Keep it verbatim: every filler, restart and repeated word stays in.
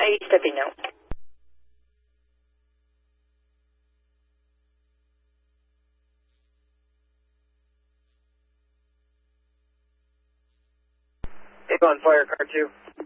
I stepping now. Take on fire, car two.